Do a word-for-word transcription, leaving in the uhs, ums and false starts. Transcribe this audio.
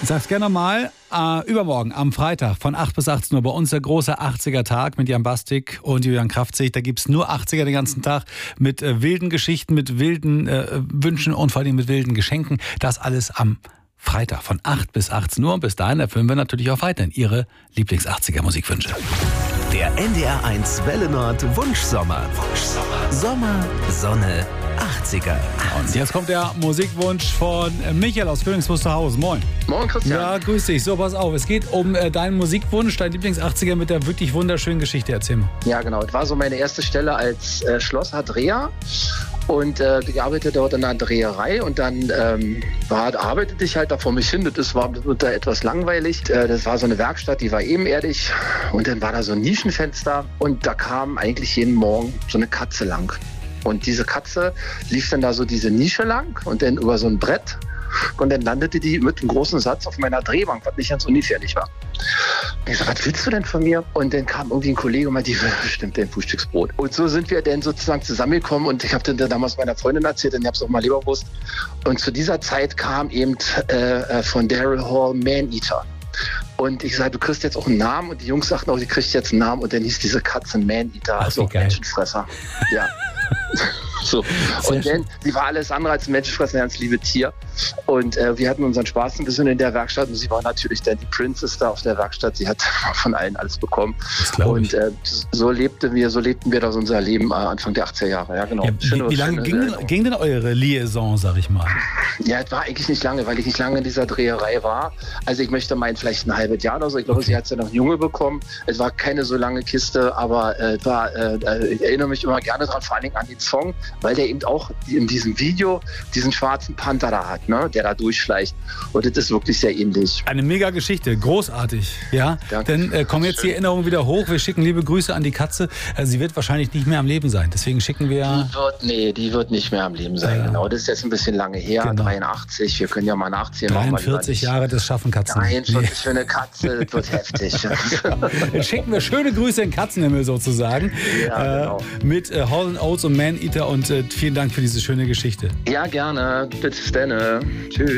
Sag's gerne mal, äh, übermorgen am Freitag von acht bis achtzehn Uhr bei uns der große achtziger-Tag mit Jan Bastik und Julian Kraftzig. Da gibt's nur achtziger den ganzen Tag mit äh, wilden Geschichten, mit wilden äh, Wünschen und vor allem mit wilden Geschenken. Das alles am Freitag von acht bis achtzehn Uhr. Und bis dahin erfüllen wir natürlich auch weiterhin Ihre Lieblings-achtziger-Musikwünsche. Der N D R eins Welle Nord Wunschsommer. Wunschsommer. Sommer, Sonne, achtziger. Und jetzt kommt der Musikwunsch von Michael aus Königs Wusterhausen. Moin. Moin, Christian. Ja, grüß dich. So, pass auf. Es geht um äh, deinen Musikwunsch, dein Lieblings-achtziger mit der wirklich wunderschönen Geschichte. Erzähl mal. Ja, genau. Das war so meine erste Stelle als äh, Schlosser Dreher. Und äh, ich arbeitete dort in einer Dreherei und dann ähm, war, arbeitete ich halt da vor mich hin. Das war da etwas langweilig. Äh, das war so eine Werkstatt, die war ebenerdig. Und dann war da so ein Nischenfenster und da kam eigentlich jeden Morgen so eine Katze lang. Und diese Katze lief dann da so diese Nische lang und dann über so ein Brett. Und dann landete die mit einem großen Satz auf meiner Drehbank, was nicht ganz ungefährlich war. Ich so, was willst du denn von mir? Und dann kam irgendwie ein Kollege und meinte, die will bestimmt dein Frühstücksbrot. Und so sind wir dann sozusagen zusammengekommen und ich habe dann damals meiner Freundin erzählt und ich habe es auch mal Leberwurst. Und zu dieser Zeit kam eben äh, von Daryl Hall Man-Eater. Und ich sagte, du kriegst jetzt auch einen Namen und die Jungs sagten auch, die kriegt jetzt einen Namen und dann hieß diese Katze Man-Eater, also Menschenfresser. Ja. So. Und dann, sie war alles andere als ein Menschenfresser, ein ganz liebes Tier. Und äh, wir hatten unseren Spaß ein bisschen in der Werkstatt und sie war natürlich dann die Princess da auf der Werkstatt. Sie hat von allen alles bekommen. Und äh, so lebten wir, so lebten wir das unser Leben äh, Anfang der achtziger Jahre. Ja, genau. Ja, wie wie lange ging, ging denn eure Liaison, sag ich mal? Ja, es war eigentlich nicht lange, weil ich nicht lange in dieser Dreherei war. Also ich möchte meinen, vielleicht ein halbes Jahr oder so. Ich glaube, okay. Sie hat es ja noch Junge bekommen. Es war keine so lange Kiste, aber äh, es war, äh, ich erinnere mich immer gerne dran, vor allen Dingen an den Song, weil der eben auch in diesem Video diesen schwarzen Panther da hat, ne, der da durchschleicht. Und das ist wirklich sehr ähnlich. Eine mega Geschichte, großartig. Ja, Danke. Dann äh, kommen jetzt Schön. die Erinnerungen wieder hoch. Wir schicken liebe Grüße an die Katze. Äh, sie wird wahrscheinlich nicht mehr am Leben sein. Deswegen schicken wir... Die wird, nee, die wird nicht mehr am Leben sein. Ja. Genau, das ist jetzt ein bisschen lange her. Genau. dreiundachtzig, wir können ja mal nachziehen. dreiundvierzig Jahre, das schaffen Katzen. Nein, schon nee. für eine Katze, das wird heftig. Dann schicken wir schöne Grüße in Katzenhimmel sozusagen. Ja, genau. äh, mit äh, Hall and Oates und Man-Eater und äh, vielen Dank für diese schöne Geschichte. Ja, gerne. Bis dann. Tschüss.